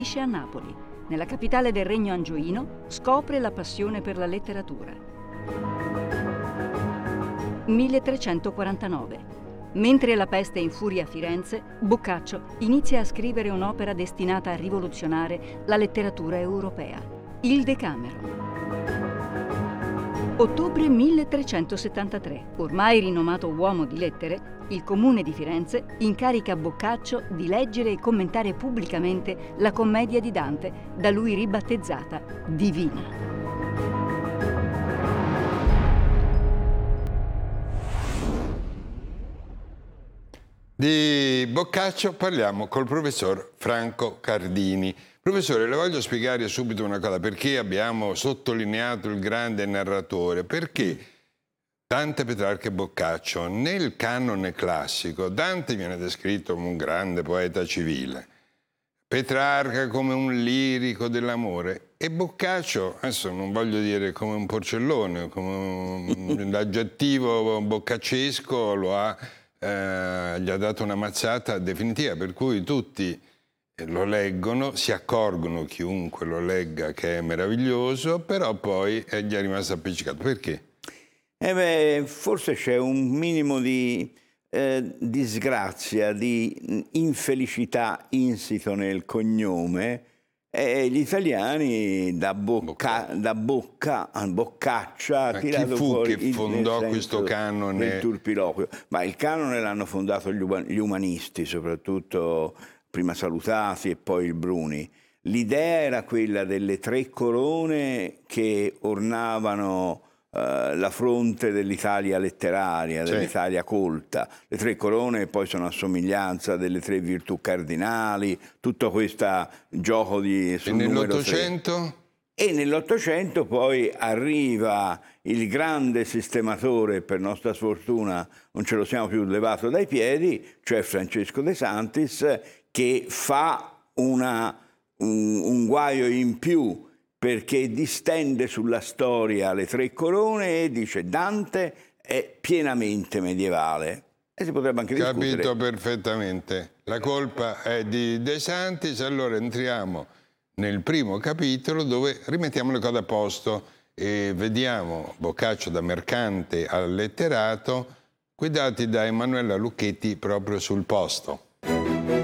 a Napoli. Nella capitale del regno angioino scopre la passione per la letteratura. 1349. Mentre la peste infuria Firenze, Boccaccio inizia a scrivere un'opera destinata a rivoluzionare la letteratura europea, il Decamero. Ottobre 1373. Ormai rinomato uomo di lettere, il comune di Firenze incarica Boccaccio di leggere e commentare pubblicamente la commedia di Dante, da lui ribattezzata Divina. Di Boccaccio parliamo col professor Franco Cardini. Professore, le voglio spiegare subito una cosa, perché abbiamo sottolineato il grande narratore, perché Dante, Petrarca e Boccaccio, nel canone classico, Dante viene descritto come un grande poeta civile, Petrarca come un lirico dell'amore e Boccaccio, adesso non voglio dire come un porcellone, come l'aggettivo boccaccesco lo ha, gli ha dato una mazzata definitiva, per cui tutti lo leggono, si accorgono, chiunque lo legga, che è meraviglioso, però poi gli è rimasto appiccicato. Perché? Forse c'è un minimo di disgrazia, di infelicità insito nel cognome, e gli italiani da bocca a boccaccia ha tirato fuori chi fondò questo canone? Il turpiloquio. Ma il canone l'hanno fondato gli umanisti, soprattutto prima Salutati e poi il Bruni. L'idea era quella delle tre corone che ornavano la fronte dell'Italia letteraria, dell'Italia colta. Le tre corone poi sono a somiglianza delle tre virtù cardinali, tutto questo gioco di... E nell'Ottocento? E nell'Ottocento poi arriva il grande sistematore, per nostra sfortuna non ce lo siamo più levato dai piedi, cioè Francesco De Santis, che fa un guaio in più, perché distende sulla storia le tre corone e dice Dante è pienamente medievale. E si potrebbe anche discutere. Capito perfettamente. La colpa è di De Santis, allora entriamo nel primo capitolo dove rimettiamo le cose a posto e vediamo Boccaccio da mercante al letterato, guidati da Emanuela Lucchetti proprio sul posto.